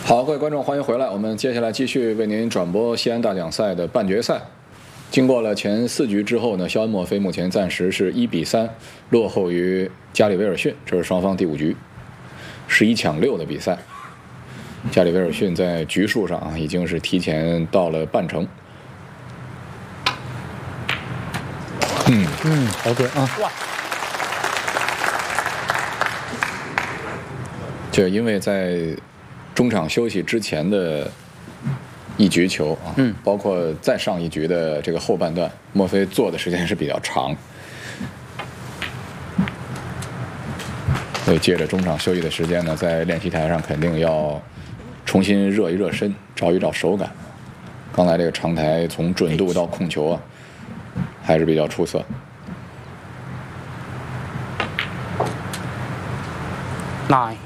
好，各位观众，欢迎回来。我们接下来继续为您转播西安大奖赛的半决赛。经过了前4局之后呢，肖恩·墨菲目前暂时是1-3落后于加里·威尔逊，这是双方第5局，11抢6的比赛。加里·威尔逊在局数上已经是提前到了半程。 好准啊！哇！ 就因为在中场休息之前的1局球啊，包括再上1局的这个后半段，墨菲做的时间是比较长，所以借着中场休息的时间呢，在练习台上肯定要重新热一热身，找一找手感。刚才这个长台从准度到控球啊，还是比较出色。 9